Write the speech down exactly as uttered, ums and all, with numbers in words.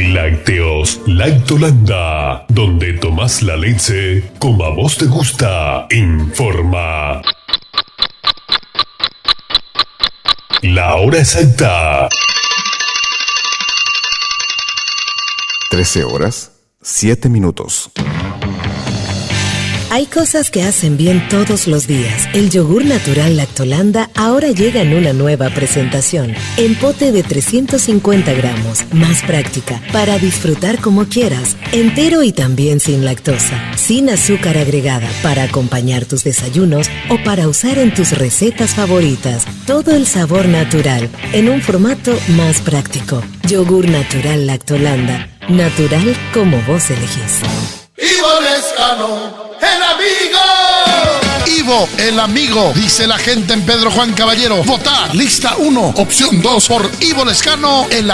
Lácteos Lactolanda, donde tomás la leche como a vos te gusta. Informa la hora exacta. trece horas, siete minutos. Hay cosas que hacen bien todos los días. El yogur natural Lactolanda ahora llega en una nueva presentación. En pote de trescientos cincuenta gramos, más práctica, para disfrutar como quieras. Entero y también sin lactosa. Sin azúcar agregada, para acompañar tus desayunos o para usar en tus recetas favoritas. Todo el sabor natural, en un formato más práctico. Yogur natural Lactolanda. Natural como vos elegís. Ivo Lescano, el amigo. Ivo, el amigo, dice la gente en Pedro Juan Caballero. Votar, lista uno, opción dos por Ivo Lescano, el